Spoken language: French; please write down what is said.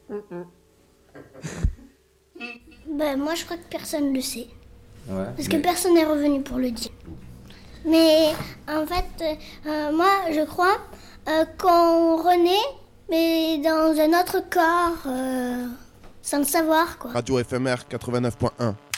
Moi, je crois que personne ne le sait. Ouais, Parce que personne n'est revenu pour le dire. Mais en fait, moi, je crois qu'on renaît, mais dans un autre corps, sans le savoir, quoi. Radio FMR 89.1.